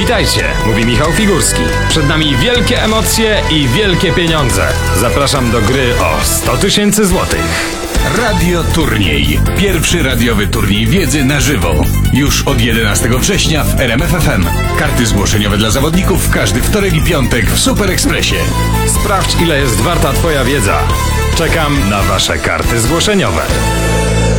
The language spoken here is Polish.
Witajcie, mówi Michał Figurski. Przed nami wielkie emocje i wielkie pieniądze. Zapraszam do gry o 100 000 złotych. Radio Turniej. Pierwszy radiowy turniej wiedzy na żywo. Już od 11 września w RMF FM. Karty zgłoszeniowe dla zawodników w każdy wtorek i piątek w Super Expressie. Sprawdź, ile jest warta twoja wiedza. Czekam na wasze karty zgłoszeniowe.